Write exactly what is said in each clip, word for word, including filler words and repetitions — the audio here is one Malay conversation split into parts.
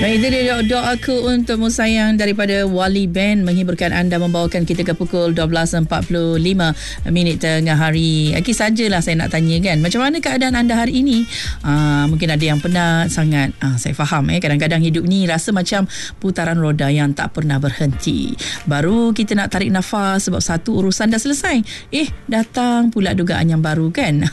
Baik, itu dia doaku untukmu sayang daripada Wali Band, menghiburkan anda, membawakan kita ke pukul dua belas empat puluh lima minit tengah hari. Okey, sajalah saya nak tanya kan, macam mana keadaan anda hari ini? Aa, mungkin ada yang penat sangat. Aa, saya faham eh, kadang-kadang hidup ni rasa macam putaran roda yang tak pernah berhenti. Baru kita nak tarik nafas sebab satu urusan dah selesai, eh datang pula dugaan yang baru kan.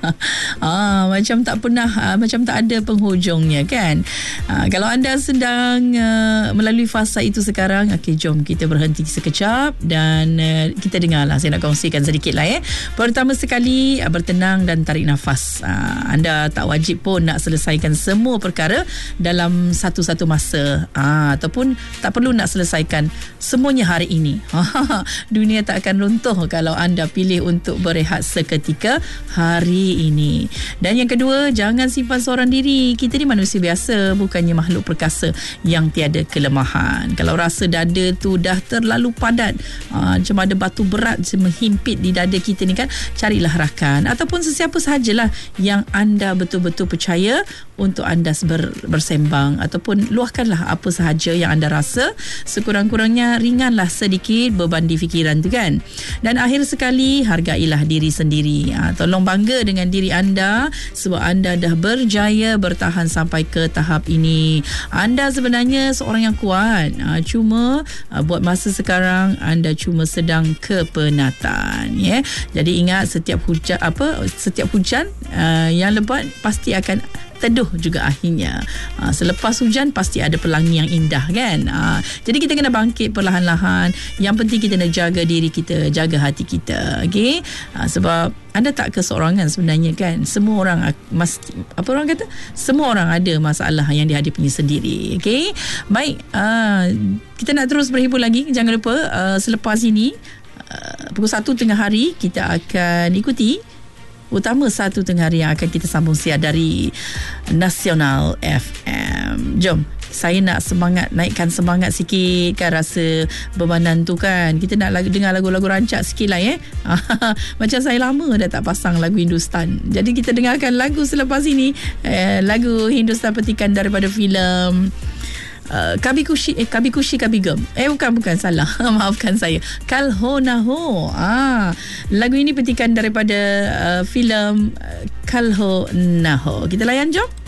Aa, macam tak pernah, aa, macam tak ada penghujungnya kan. Aa, kalau anda sedang uh, melalui fasa itu sekarang, okey, jom kita berhenti sekejap dan uh, kita dengarlah, saya nak kongsikan sedikit lah eh. Pertama sekali, uh, bertenang dan tarik nafas. Uh, anda tak wajib pun nak selesaikan semua perkara dalam satu-satu masa, uh, ataupun tak perlu nak selesaikan semuanya hari ini. Dunia tak akan runtuh kalau anda pilih untuk berehat seketika hari ini. Dan yang kedua, jangan simpan seorang diri. Kita ni manusia biasa, bukannya makhluk perkasa yang tiada kelemahan. Kalau rasa dada tu dah terlalu padat, aa, macam ada batu berat menghimpit di dada kita ni kan, carilah rakan ataupun sesiapa sahajalah yang anda betul-betul percaya untuk anda ber, bersembang ataupun luahkanlah apa sahaja yang anda rasa. Sekurang-kurangnya ringanlah sedikit beban di fikiran tu kan. Dan akhir sekali, hargailah diri sendiri. Aa, tolong bangga dengan diri anda sebab anda dah berjaya bertahan sampai ke tahap ini. Anda sebenarnya seorang yang kuat. Uh, cuma uh, buat masa sekarang anda cuma sedang kepenatan, ya. Yeah? Jadi ingat, setiap hujan apa setiap hujan uh, yang lebat pasti akan teduh juga akhirnya. Uh, selepas hujan pasti ada pelangi yang indah kan. Uh, jadi kita kena bangkit perlahan-lahan. Yang penting kita nak jaga diri kita, jaga hati kita. Okey? Uh, sebab anda tak keseorangan sebenarnya kan. Semua orang mesti, apa orang kata? Semua orang ada masalah yang dihadapinya sendiri. Okey? Baik, uh, kita nak terus berhibur lagi. Jangan lupa uh, selepas ini uh, pukul satu tengah hari kita akan ikuti utama satu tengah hari yang akan kita sambung siar dari Nasional F M. Jom, saya nak semangat, naikkan semangat sikit kan, rasa bebanan tu kan. Kita nak lagu, dengar lagu-lagu rancak sikit lah ya. Macam saya lama dah tak pasang lagu Hindustan. Jadi kita dengarkan lagu selepas ini, eh, lagu Hindustan petikan daripada filem Uh, Kabi Kushi eh Kabi Kushi Kabi Gem. Eh bukan bukan salah. Maafkan saya. Kal Ho Na Ho. Ah, lagu ini petikan daripada uh, filem uh, Kal Ho Na Ho. Kita layan jom.